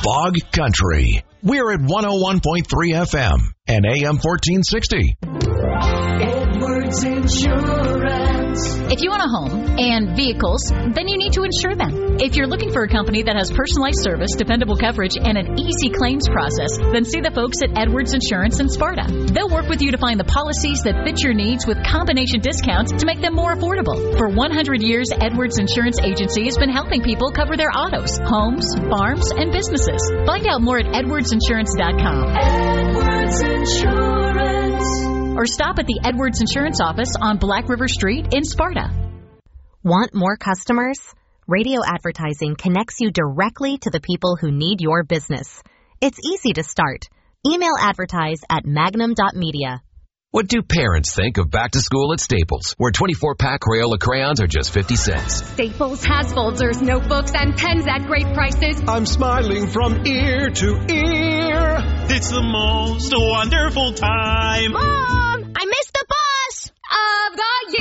Fog Country. We're at 101.3 FM and AM 1460. Edwards Insurance. If you own a home and vehicles, then you need to insure them. If you're looking for a company that has personalized service, dependable coverage, and an easy claims process, then see the folks at Edwards Insurance in Sparta. They'll work with you to find the policies that fit your needs with combination discounts to make them more affordable. For 100 years, Edwards Insurance Agency has been helping people cover their autos, homes, farms, and businesses. Find out more at edwardsinsurance.com. Edwards Insurance. Or stop at the Edwards Insurance office on Black River Street in Sparta. Want more customers? Radio advertising connects you directly to the people who need your business. It's easy to start. Email advertise at magnum.media. What do parents think of back to school at Staples, where 24-pack Crayola crayons are just 50 cents? Staples has folders, notebooks, and pens at great prices. I'm smiling from ear to ear. It's the most wonderful time. Mom, I missed the bus of the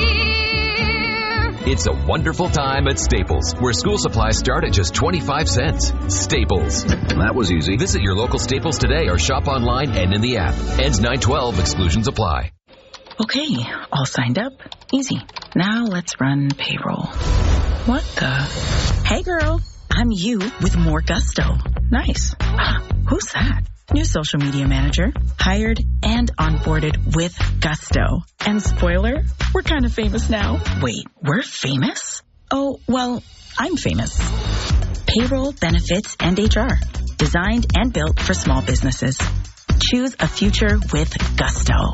year. It's a wonderful time at Staples, where school supplies start at just 25 cents. Staples. That was easy. Visit your local Staples today or shop online and in the app. Ends 9/12. Exclusions apply. Okay, all signed up. Easy. Now let's run payroll. What the? Hey girl, I'm you with more gusto. Nice. Who's that? New social media manager. Hired and onboarded with gusto. And spoiler, we're kind of famous now. Wait, we're famous? Oh, well, I'm famous. Payroll, benefits, and HR. Designed and built for small businesses. Choose a future with gusto.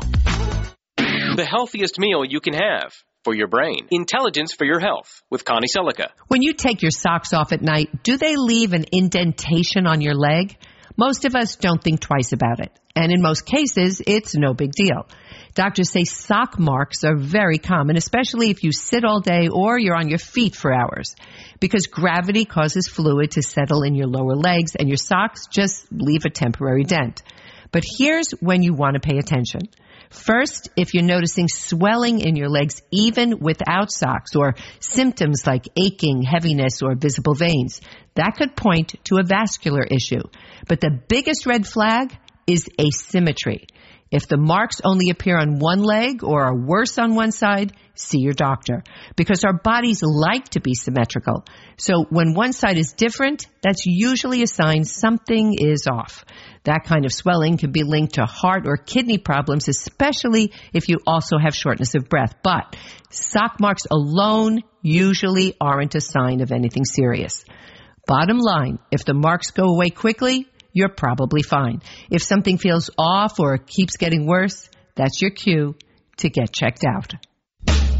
The healthiest meal you can have for your brain. Intelligence for your health with Connie Selica. When you take your socks off at night, do they leave an indentation on your leg? Most of us don't think twice about it. And in most cases, it's no big deal. Doctors say sock marks are very common, especially if you sit all day or you're on your feet for hours, because gravity causes fluid to settle in your lower legs and your socks just leave a temporary dent. But here's when you want to pay attention. First, if you're noticing swelling in your legs even without socks, or symptoms like aching, heaviness, or visible veins, that could point to a vascular issue. But the biggest red flag is asymmetry. If the marks only appear on one leg or are worse on one side, see your doctor, because our bodies like to be symmetrical. So when one side is different, that's usually a sign something is off. That kind of swelling can be linked to heart or kidney problems, especially if you also have shortness of breath. But sock marks alone usually aren't a sign of anything serious. Bottom line, if the marks go away quickly, you're probably fine. If something feels off or keeps getting worse, that's your cue to get checked out.